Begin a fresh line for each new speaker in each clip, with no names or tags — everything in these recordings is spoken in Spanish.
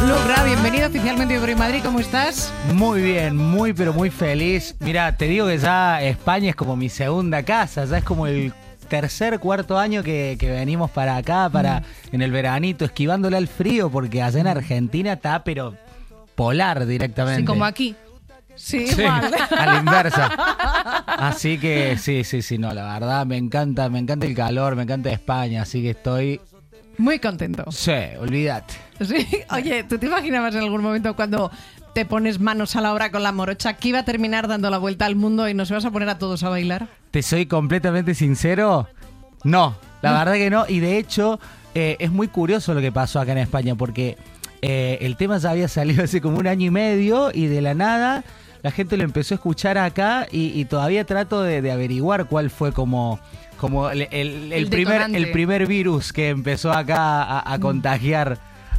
Lugra, bienvenido oficialmente a Ibero y Madrid, ¿cómo estás?
Muy bien, pero muy feliz. Mira, te digo que ya España es como mi segunda casa, ya es como el cuarto año que venimos para acá, en el veranito, esquivándole al frío, porque allá en Argentina está, pero polar directamente.
Sí, como aquí. Sí, igual.
A la inversa. Así que sí, no, la verdad me encanta el calor, me encanta España, así que estoy...
Muy contento.
Sí, olvídate.
Sí. Oye, ¿tú te imaginabas en algún momento cuando te pones manos a la obra con la morocha que iba a terminar dando la vuelta al mundo y nos ibas a poner a todos a bailar?
¿Te soy completamente sincero? No, la verdad que no. Y de hecho, es muy curioso lo que pasó acá en España, porque el tema ya había salido hace como 1 año y medio y de la nada la gente lo empezó a escuchar acá y todavía trato de averiguar cuál fue como el primer virus que empezó acá a contagiar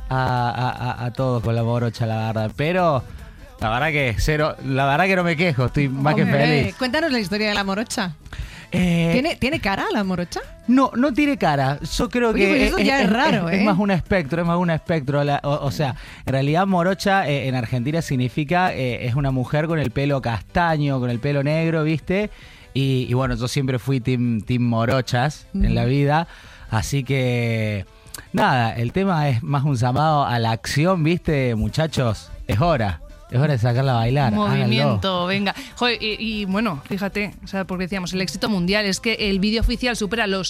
a todos con la morocha, la verdad. Pero la verdad que no me quejo, estoy más que feliz.
Cuéntanos la historia de la morocha. ¿Tiene cara la morocha?
No tiene cara. Yo creo que
pues eso ya es raro,
es más un espectro, O sea, en realidad morocha en Argentina significa es una mujer con el pelo castaño, con el pelo negro, ¿viste? Y bueno, yo siempre fui team morochas en la vida, así que nada, el tema es más un llamado a la acción, ¿viste, muchachos? Es hora de sacarla a bailar.
Movimiento,
háganlo.
venga. Joder, y bueno, fíjate, o sea, porque decíamos, el éxito mundial es que el vídeo oficial supera los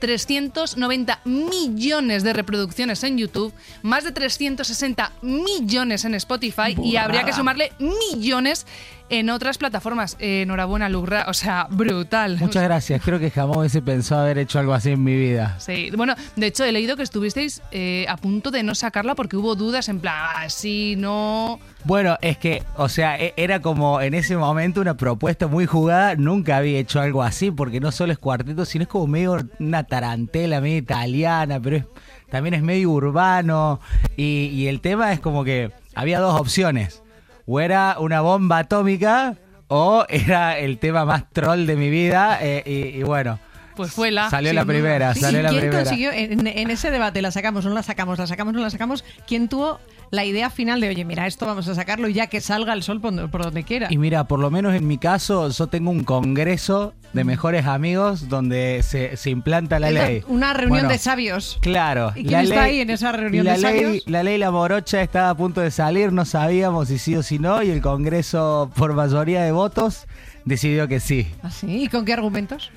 390 millones de reproducciones en YouTube, más de 360 millones en Spotify.
Burrada.
Y habría que sumarle millones en otras plataformas. Enhorabuena, Lugra, o sea, brutal.
Muchas gracias, creo que jamás hubiese pensado haber hecho algo así en mi vida.
Sí, bueno, de hecho he leído que estuvisteis a punto de no sacarla porque hubo dudas en plan, sí, no...
Bueno, es que, o sea, era como en ese momento una propuesta muy jugada. Nunca había hecho algo así, porque no solo es cuarteto, sino es como medio una tarantela, medio italiana, pero también es medio urbano. Y el tema es como que había 2 opciones. O era una bomba atómica o era el tema más troll de mi vida. Y bueno...
Pues fue la...
Salió la primera,
Sí,
salió la
¿quién
primera.
consiguió en ese debate, la sacamos, no la sacamos, la sacamos, no la sacamos? ¿Quién tuvo la idea final de, oye, mira, esto vamos a sacarlo y ya que salga el sol por donde quiera?
Y mira, por lo menos en mi caso, yo tengo un congreso de mejores amigos donde se implanta la ley.
Una reunión de sabios.
Claro.
¿Y quién está ahí en esa reunión de sabios?
La ley La Morocha estaba a punto de salir, no sabíamos si sí o si no, y el congreso, por mayoría de votos, decidió que sí.
¿Ah, sí? ¿Y con qué argumentos?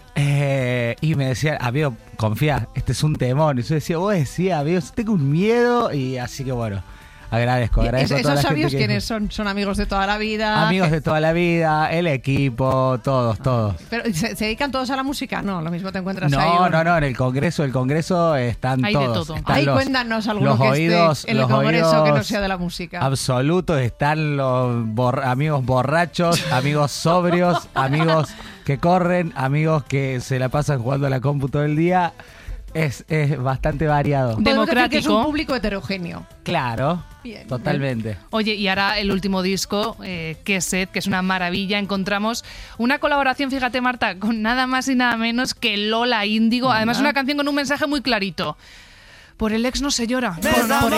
Y me decía, amigo, confía, este es un temón. Y yo decía, vos decías, amigo, yo tengo un miedo. Y así que bueno, agradezco a toda
¿Esos
la
sabios
gente
quiénes son? ¿Son amigos de toda la vida?
Amigos de toda la vida, el equipo, todos.
¿Pero ¿se dedican todos a la música? No, lo mismo te encuentras ahí.
No, en el congreso están
hay de
todos.
todo.
Están
Ahí cuéntanos alguno
los
que
oídos,
esté en el congreso que no sea de la música.
Absolutos, están los amigos borrachos, amigos sobrios, amigos que corren, amigos que se la pasan jugando a la compu todo el día. Es bastante variado.
Podemos decir que es un
Democrático.
público heterogéneo.
Claro,
Bien.
totalmente.
Oye, y ahora el último disco, que es una maravilla. Encontramos una colaboración, fíjate, Marta, con nada más y nada menos que Lola Índigo. Además, una canción con un mensaje muy clarito. Por el ex no se llora. Por